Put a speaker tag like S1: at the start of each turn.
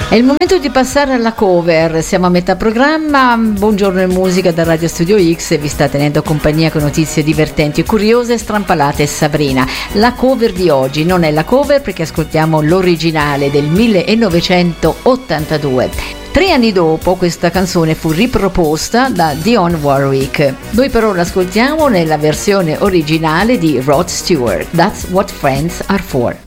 S1: È il momento di passare alla cover, siamo a metà programma. Buongiorno e musica da Radio Studio X e vi sta tenendo compagnia con notizie divertenti, curiose, strampalate Sabrina. La cover di oggi non è la cover perché ascoltiamo l'originale del 1982. 3 anni dopo questa canzone fu riproposta da Dionne Warwick. Noi però l'ascoltiamo nella versione originale di Rod Stewart. That's what friends are for.